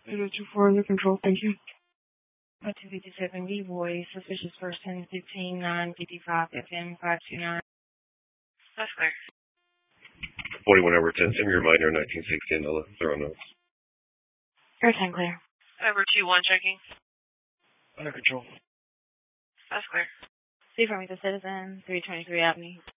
824 under control, thank you. 257 Leroy, suspicious person, 15955 FM 529. That's clear. 41 over 10, send me your reminder 1960 and 0 notes. Air 10 clear. Over 21 checking. Under control. That's clear. See from me, the citizen, 323 Avenue.